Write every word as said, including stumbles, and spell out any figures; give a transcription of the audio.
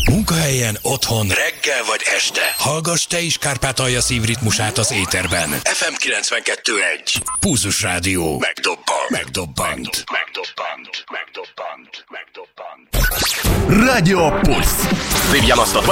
Munkahelyen, otthon, reggel vagy este. Hallgass te is Kárpátalja szívritmusát az éterben. ef em kilencvenkettő egy. Pulzus Rádió. Megdobbant. Megdobbant. Megdobbant. Megdobbant. Megdobbant. Radio Puls. Vediamo sto